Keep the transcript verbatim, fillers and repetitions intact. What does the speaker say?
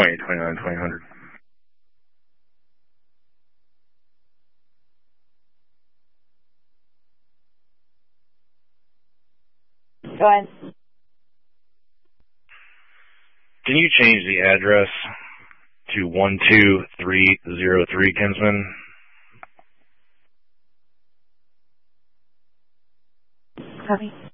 twenty-eight twenty-nine twenty hundred. Go ahead. Can you change the address to one two three zero three Kinsman? Copy.